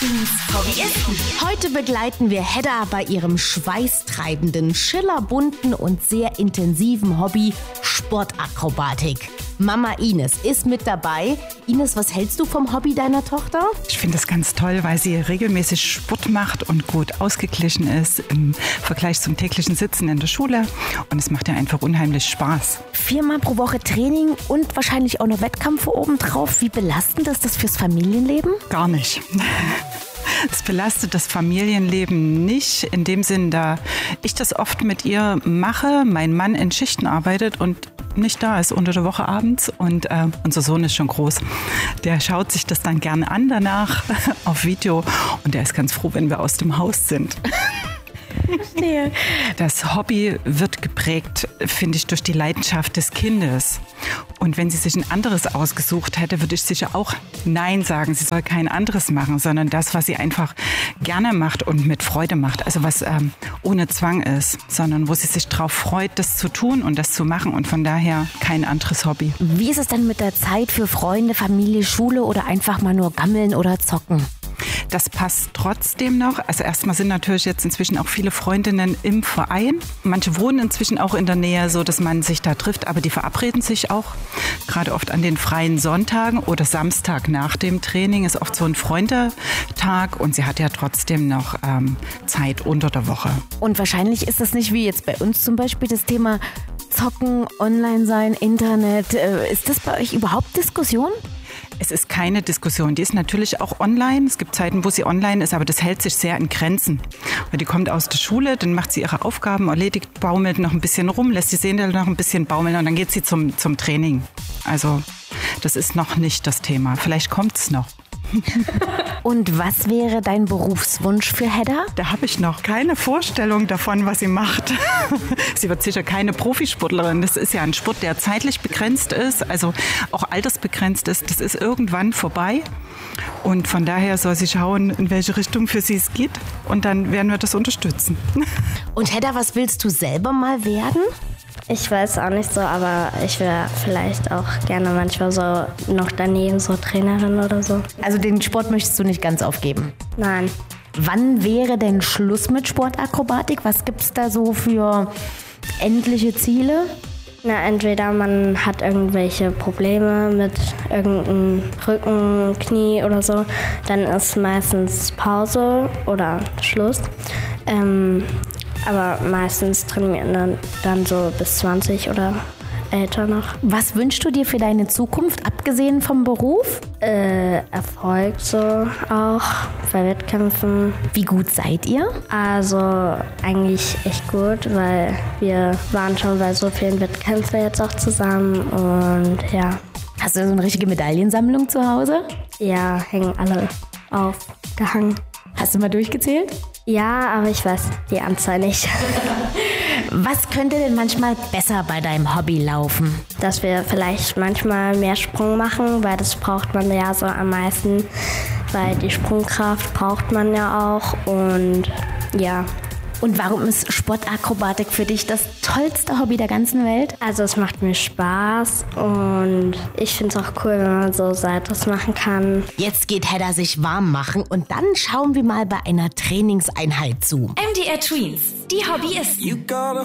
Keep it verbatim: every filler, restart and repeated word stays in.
Teens Hobbyisten. Heute begleiten wir Hedda bei ihrem schweißtreibenden, schillerbunten und sehr intensiven Hobby Sportakrobatik. Mama Ines ist mit dabei. Ines, was hältst du vom Hobby deiner Tochter? Ich finde das ganz toll, weil sie regelmäßig Sport macht und gut ausgeglichen ist im Vergleich zum täglichen Sitzen in der Schule. Und es macht ihr einfach unheimlich Spaß. Viermal pro Woche Training und wahrscheinlich auch noch Wettkämpfe obendrauf. Wie belastend ist das fürs Familienleben? Gar nicht. Es belastet das Familienleben nicht, in dem Sinn, da ich das oft mit ihr mache, mein Mann in Schichten arbeitet und nicht da ist unter der Woche abends und äh, unser Sohn ist schon groß. Der schaut sich das dann gerne an danach auf Video und der ist ganz froh, wenn wir aus dem Haus sind. Nee. Das Hobby wird geprägt, finde ich, durch die Leidenschaft des Kindes. Und wenn sie sich ein anderes ausgesucht hätte, würde ich sicher auch Nein sagen. Sie soll kein anderes machen, sondern das, was sie einfach gerne macht und mit Freude macht. Also was ähm, ohne Zwang ist, sondern wo sie sich darauf freut, das zu tun und das zu machen. Und von daher kein anderes Hobby. Wie ist es denn mit der Zeit für Freunde, Familie, Schule oder einfach mal nur gammeln oder zocken? Das passt trotzdem noch. Also erstmal sind natürlich jetzt inzwischen auch viele Freundinnen im Verein. Manche wohnen inzwischen auch in der Nähe, so dass man sich da trifft. Aber die verabreden sich auch gerade oft an den freien Sonntagen oder Samstag nach dem Training. Ist oft so ein Freundetag und sie hat ja trotzdem noch ähm, Zeit unter der Woche. Und wahrscheinlich ist das nicht wie jetzt bei uns zum Beispiel das Thema Zocken, Online sein, Internet. Ist das bei euch überhaupt Diskussion? Es ist keine Diskussion. Die ist natürlich auch online. Es gibt Zeiten, wo sie online ist, aber das hält sich sehr in Grenzen. Weil die kommt aus der Schule, dann macht sie ihre Aufgaben, erledigt, baumelt noch ein bisschen rum, lässt die Seele noch ein bisschen baumeln und dann geht sie zum, zum Training. Also das ist noch nicht das Thema. Vielleicht kommt es noch. Und was wäre dein Berufswunsch für Hedda? Da habe ich noch keine Vorstellung davon, was sie macht. Sie wird sicher keine Profisportlerin. Das ist ja ein Sport, der zeitlich begrenzt ist, also auch altersbegrenzt ist. Das ist irgendwann vorbei. Und von daher soll sie schauen, in welche Richtung für sie es geht. Und dann werden wir das unterstützen. Und Hedda, was willst du selber mal werden? Ich weiß auch nicht so, aber ich wäre vielleicht auch gerne manchmal so noch daneben so Trainerin oder so. Also den Sport möchtest du nicht ganz aufgeben? Nein. Wann wäre denn Schluss mit Sportakrobatik? Was gibt es da so für endliche Ziele? Na, entweder man hat irgendwelche Probleme mit irgendeinem Rücken, Knie oder so, dann ist meistens Pause oder Schluss. Ähm, Aber meistens trainieren dann, dann so bis zwanzig oder älter noch. Was wünschst du dir für deine Zukunft, abgesehen vom Beruf? Äh, Erfolg so auch bei Wettkämpfen. Wie gut seid ihr? Also eigentlich echt gut, weil wir waren schon bei so vielen Wettkämpfen jetzt auch zusammen und ja. Hast du so eine richtige Medaillensammlung zu Hause? Ja, hängen alle aufgehangen. Hast du mal durchgezählt? Ja, aber ich weiß die Anzahl nicht. Was könnte denn manchmal besser bei deinem Hobby laufen? Dass wir vielleicht manchmal mehr Sprung machen, weil das braucht man ja so am meisten, weil die Sprungkraft braucht man ja auch und ja. Und warum ist Sportakrobatik für dich das tollste Hobby der ganzen Welt? Also es macht mir Spaß und ich finde es auch cool, wenn man so Saltos machen kann. Jetzt geht Hedda sich warm machen und dann schauen wir mal bei einer Trainingseinheit zu. M D R Tweens, die Hobbyisten.